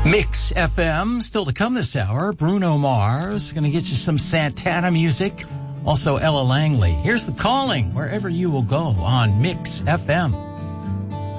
Mix FM, still to come this hour. Bruno Mars, going to get you some Santana music. Also Ella Langley. Here's The Calling, wherever you will go on Mix FM.